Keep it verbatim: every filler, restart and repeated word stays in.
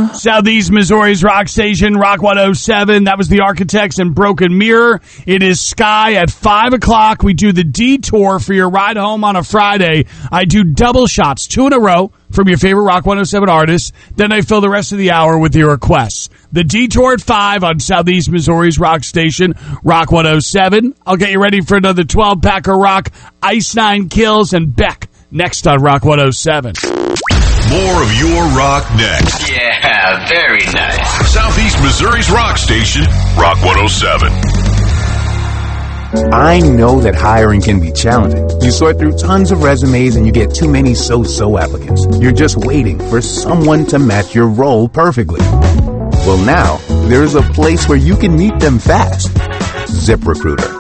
Southeast Missouri's rock station, Rock one oh seven. That was the Architects and Broken Mirror. It is Sky at five o'clock. We do the detour for your ride home on a Friday. I do double shots, two in a row from your favorite Rock one oh seven artists. Then I fill the rest of the hour with your requests. The detour at five on Southeast Missouri's rock station, Rock one oh seven. I'll get you ready for another twelve-pack of rock, Ice Nine Kills, and Beck next on Rock one oh seven. More of your rock next. Yeah, very nice. Southeast Missouri's rock station, Rock one oh seven. I know that hiring can be challenging. You sort through tons of resumes and you get too many so-so applicants. You're just waiting for someone to match your role perfectly. Well, now, there's a place where you can meet them fast. ZipRecruiter.